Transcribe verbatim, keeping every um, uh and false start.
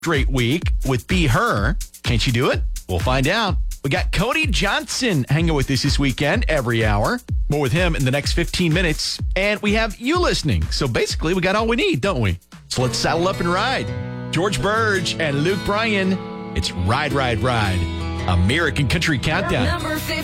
straight week with Be Her. Can't you do it? We'll find out. We got Cody Johnson hanging with us this weekend every hour. More with him in the next fifteen minutes. And we have you listening. So basically, we got all we need, don't we? So let's saddle up and ride. George Burge and Luke Bryan. It's Ride, Ride, Ride. American Country Countdown.